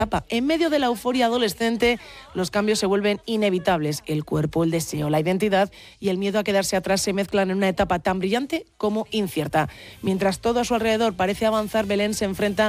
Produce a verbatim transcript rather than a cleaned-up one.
En medio de la euforia adolescente, los cambios se vuelven inevitables. El cuerpo, el deseo, la identidad y el miedo a quedarse atrás se mezclan en una etapa tan brillante como incierta. Mientras todo a su alrededor parece avanzar, Belén se enfrenta